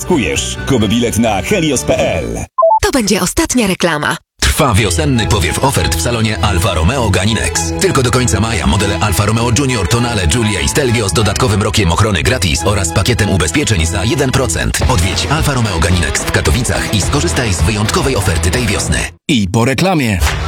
zyskujesz. Kup bilet na helios.pl. To będzie ostatnia reklama. Trwa wiosenny powiew ofert w salonie Alfa Romeo Ganinex. Tylko do końca maja modele Alfa Romeo Junior, Tonale, Giulia i Stelvio z dodatkowym rokiem ochrony gratis oraz pakietem ubezpieczeń za 1%. Odwiedź Alfa Romeo Ganinex w Katowicach i skorzystaj z wyjątkowej oferty tej wiosny. I po reklamie.